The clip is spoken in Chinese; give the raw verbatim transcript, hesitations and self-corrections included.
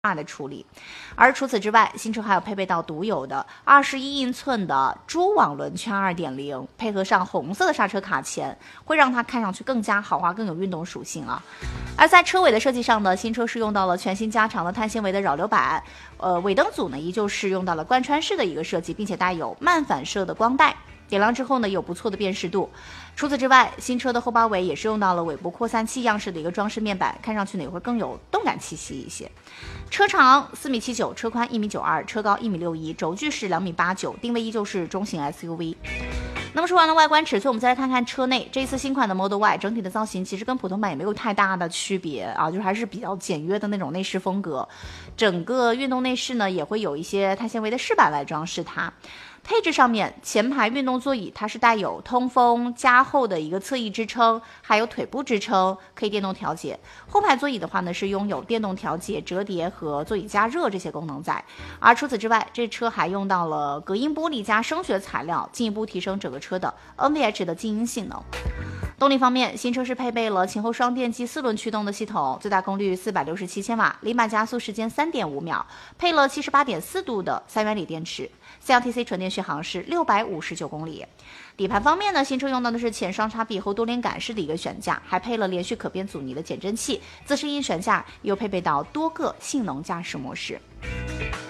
大的处理。而除此之外，新车还有配备到独有的二十一英寸的蛛网轮圈 二点零， 配合上红色的刹车卡钳，会让它看上去更加豪华，更有运动属性啊。而在车尾的设计上呢，新车是用到了全新加长的碳纤维的扰流板，呃，尾灯组呢依旧是用到了贯穿式的一个设计，并且带有慢反射的光带。点亮之后呢，有不错的辨识度。除此之外，新车的后包围也是用到了尾部扩散器样式的一个装饰面板，看上去呢也会更有动感气息一些。车长四米七九，车宽一米九二，车高一米六一，轴距是两米八九，定位依旧是中型 S U V。那么说完了外观尺寸，我们再来看看车内。这一次新款的 Model Y 整体的造型其实跟普通版也没有太大的区别啊，就是还是比较简约的那种内饰风格。整个运动内饰呢也会有一些碳纤维的饰板来装饰它。配置上面，前排运动座椅它是带有通风加厚的一个侧翼支撑，还有腿部支撑，可以电动调节。后排座椅的话呢，是拥有电动调节、折叠和座椅加热这些功能在。而除此之外，这车还用到了隔音玻璃加声学材料，进一步提升整个车的 N V H 的静音性能。动力方面，新车是配备了前后双电机四轮驱动的系统，最大功率四百六十七千瓦，零百加速时间 三点五秒，配了 七十八点四度的三元锂电池， C L T C 纯电续航是六百五十九公里。底盘方面呢，新车用到的是前双叉臂后多连杆式的一个悬架，还配了连续可变阻尼的减震器，自适应悬架又配备到多个性能驾驶模式。